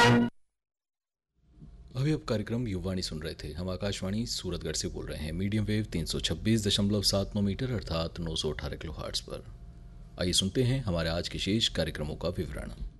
अभी आप कार्यक्रम युवाणी सुन रहे थे। हम आकाशवाणी सूरतगढ़ से बोल रहे हैं, मीडियम वेव 326.79 मीटर अर्थात 918 किलोहर्ट्ज़ पर। आइए सुनते हैं हमारे आज के शेष कार्यक्रमों का विवरण।